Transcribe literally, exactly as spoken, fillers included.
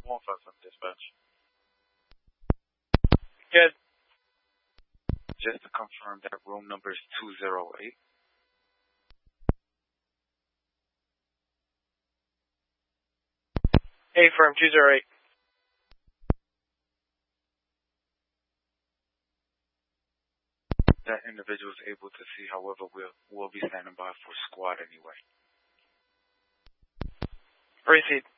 one five seven dispatch. Good. Just to confirm that room number is two oh eight. A firm two oh eight. That individual is able to see, however, we'll, we'll be standing by for squad anyway. Proceed.